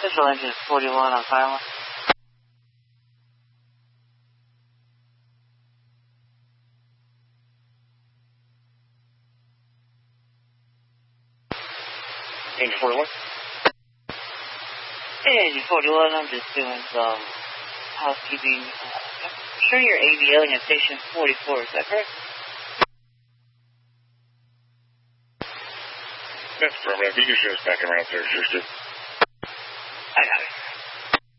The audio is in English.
Central engine 41 on final. Engine 41? Hey, Engine 41, I'm just doing some housekeeping. I'm sure you're AVLing at station 44, is that correct? That's affirmative. You can show us back around there, sure,